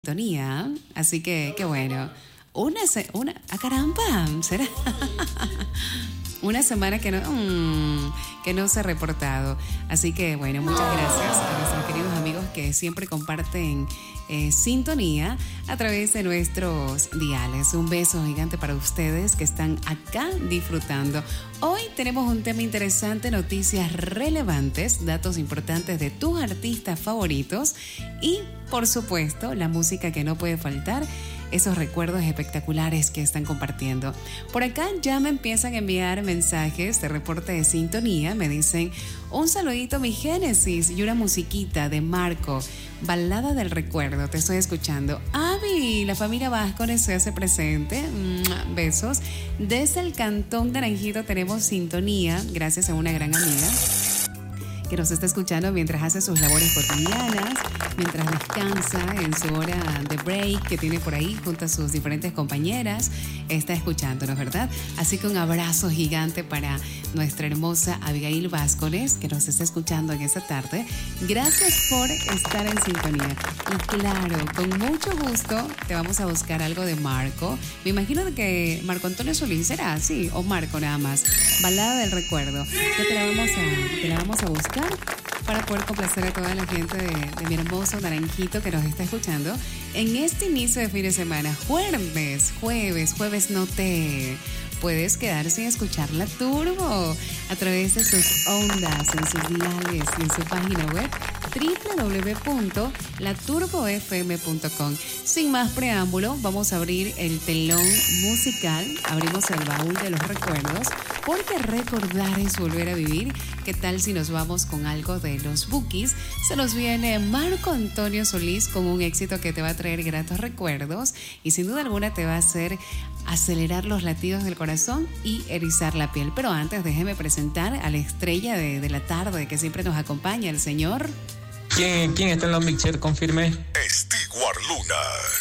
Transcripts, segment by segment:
Sintonía, así que qué bueno. Caramba, será una semana que no se ha reportado. Así que bueno, muchas gracias a nuestros queridos amigos que siempre comparten sintonía a través de nuestros diales. Un beso gigante para ustedes que están acá disfrutando. Hoy tenemos un tema interesante, noticias relevantes, datos importantes de tus artistas favoritos y, por supuesto, la música que no puede faltar, esos recuerdos espectaculares que están compartiendo. Por acá ya me empiezan a enviar mensajes de reporte de sintonía. Me dicen, un saludito mi Génesis y una musiquita de Marco, Balada del Recuerdo, te estoy escuchando. Avi, la familia Vázquez se hace presente. Besos. Desde el Cantón Naranjito tenemos sintonía, gracias a una gran amiga que nos está escuchando mientras hace sus labores cotidianas, mientras descansa en su hora de break que tiene por ahí junto a sus diferentes compañeras, está escuchándonos, ¿verdad? Así que un abrazo gigante para nuestra hermosa Abigail Vázquez, que nos está escuchando en esta tarde. Gracias por estar en sintonía. Y claro, con mucho gusto te vamos a buscar algo de Marco. Me imagino que Marco Antonio Solís será así, o Marco nada más. Balada del Recuerdo. Ya te la vamos a buscar para poder complacer a toda la gente de mi hermoso Naranjito que nos está escuchando en este inicio de fin de semana. Jueves no te puedes quedar sin escuchar la Turbo a través de sus ondas, en sus diales y en su página web www.laturbofm.com. Sin más preámbulo, vamos a abrir el telón musical, abrimos el baúl de los recuerdos, porque recordar es volver a vivir. ¿Qué tal si nos vamos con algo de los Bukis? Se nos viene Marco Antonio Solís con un éxito que te va a traer gratos recuerdos y sin duda alguna te va a hacer acelerar los latidos del corazón y erizar la piel. Pero antes déjeme presentar a la estrella de la tarde que siempre nos acompaña, el señor... ¿Quién está en la mixer? Confirme. Stewart Luna.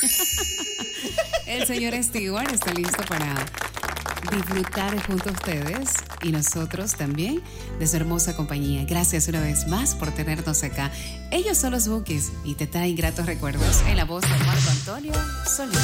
El señor Stewart está listo para disfrutar junto a ustedes y nosotros también de su hermosa compañía. Gracias una vez más por tenernos acá. Ellos son los Bukis y te traen gratos recuerdos en la voz de Marco Antonio Solís.